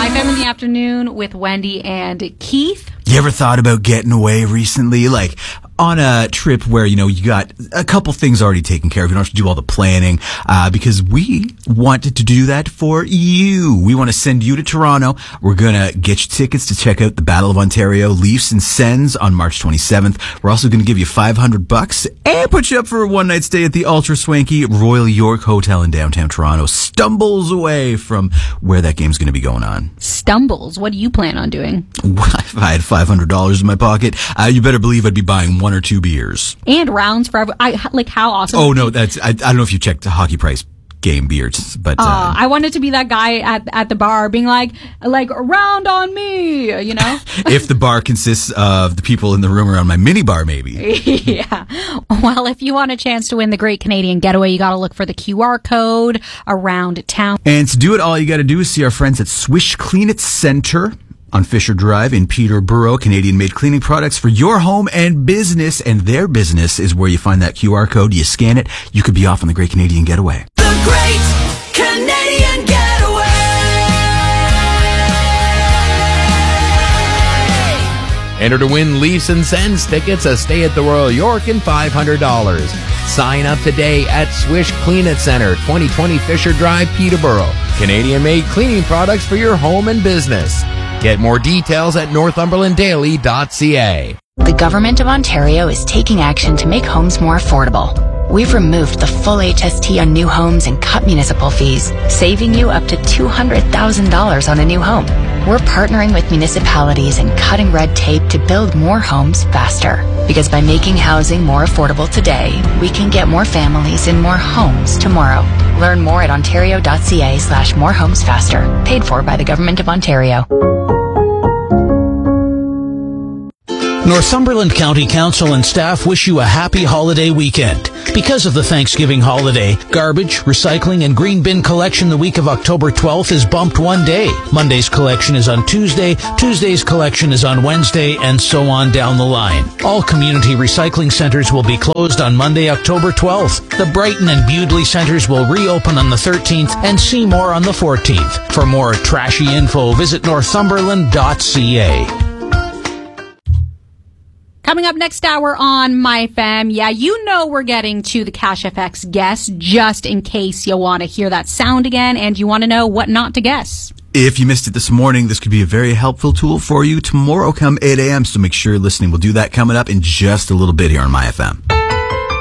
My Family in the Afternoon with Wendy and Keith. You ever thought about getting away recently? Like on a trip where, you got a couple things already taken care of. You don't have to do all the planning, because we wanted to do that for you. We want to send you to Toronto. We're going to get you tickets to check out the Battle of Ontario, Leafs and Sens on March 27th. We're also going to give you $500 and put you up for a one-night stay at the ultra swanky Royal York Hotel in downtown Toronto. Stumbles away from where that game's going to be going on. Stumbles? What do you plan on doing? If I had $500 in my pocket, you better believe I'd be buying 1 or 2 beers. And rounds for how awesome. Oh, no, I don't know if you checked the Hockey Price game beers, but I wanted to be that guy at the bar being like round on me, If the bar consists of the people in the room around my mini bar, maybe. Yeah. Well, if you want a chance to win the Great Canadian Getaway, you got to look for the QR code around town. And to do it, all you got to do is see our friends at Swish Clean It Center on Fisher Drive in Peterborough. Canadian-made cleaning products for your home and business, and their business is where you find that QR code. You scan it, you could be off on the Great Canadian Getaway. The Great Canadian Getaway! Enter to win Leafs and Sens tickets, a stay at the Royal York, and $500. Sign up today at Swish Clean It Center, 2020 Fisher Drive, Peterborough. Canadian-made cleaning products for your home and business. Get more details at northumberlanddaily.ca. The Government of Ontario is taking action to make homes more affordable. We've removed the full HST on new homes and cut municipal fees, saving you up to $200,000 on a new home. We're partnering with municipalities and cutting red tape to build more homes faster. Because by making housing more affordable today, we can get more families in more homes tomorrow. Learn more at ontario.ca/morehomesfaster. Paid for by the Government of Ontario. Northumberland County Council and staff wish you a happy holiday weekend. Because of the Thanksgiving holiday, garbage, recycling, and green bin collection the week of October 12th is bumped one day. Monday's collection is on Tuesday, Tuesday's collection is on Wednesday, and so on down the line. All community recycling centers will be closed on Monday, October 12th. The Brighton and Bewdley centers will reopen on the 13th and Seymour on the 14th. For more trashy info, visit northumberland.ca. Coming up next hour on My Fam, we're getting to the Cash FX guess, just in case you want to hear that sound again and you want to know what not to guess. If you missed it this morning, this could be a very helpful tool for you tomorrow come 8 a.m., so make sure you're listening. We'll do that coming up in just a little bit here on My FM.